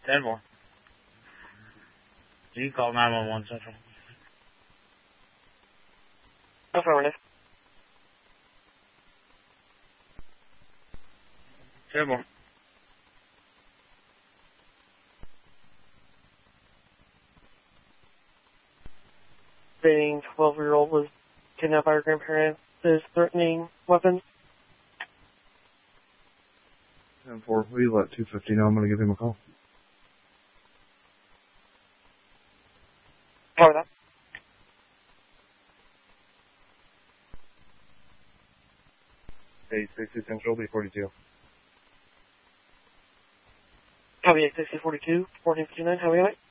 10 more. You call 911 Central. Affirmative. 10 more. Stating 12-year-old was kidnapped by her grandparents, is threatening weapons. 10-4, will you let 250 know? I'm going to give him a call. Cover that. Hey, 60 Central, B42. Copy 86042, 1459, how are we on it?